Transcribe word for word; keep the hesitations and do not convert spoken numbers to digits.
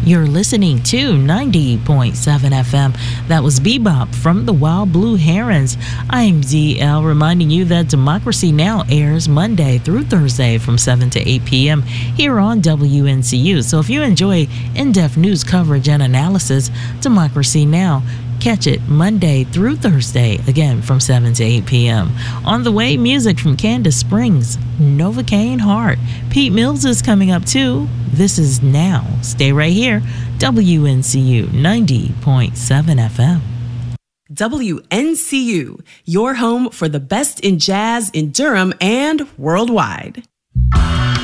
You're listening to ninety point seven F M. That was Bebop from the Wild Blue Herons. I'm Z L, reminding you that Democracy Now! Airs Monday through Thursday from seven to eight p.m. here on W N C U. So if you enjoy in-depth news coverage and analysis, Democracy Now! Catch it Monday through Thursday, again from seven to eight p.m. On the way, music from Candace Springs, Novocaine Heart. Pete Mills is coming up too. This is Now. Stay right here. W N C U ninety point seven F M. W N C U, your home for the best in jazz in Durham and worldwide.